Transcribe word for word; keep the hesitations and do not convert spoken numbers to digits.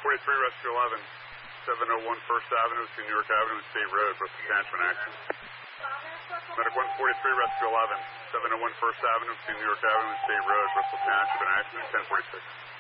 forty-three, Rescue eleven, seven oh one First Avenue to New York Avenue and State Road, Bristol Township in action. Medic one forty-three, Rescue eleven, seven oh one First Avenue to New York Avenue and State Road, Bristol Township in action, ten forty-six.